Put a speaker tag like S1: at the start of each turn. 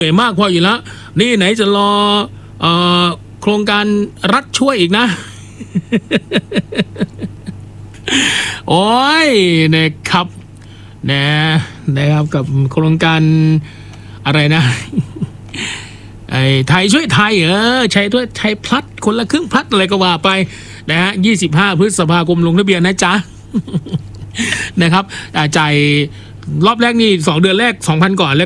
S1: เหนื่อยมากพออยู่แล้วนี่ไหนจะรอโครงการรัฐช่วยอีกนะ โอ้ยนะครับนะครับกับโครงการอะไรนะ ไอ้ไทยช่วยไทยใช้ด้วยไทยพลัดคนละครึ่งพลัดอะไรก็ว่าไปนะฮะ25 พฤษภาคมลงทะเบียนนะจ๊ะ นะครับจ่ายรอบแรกนี่2 เดือนแรก 2,000 ก่อน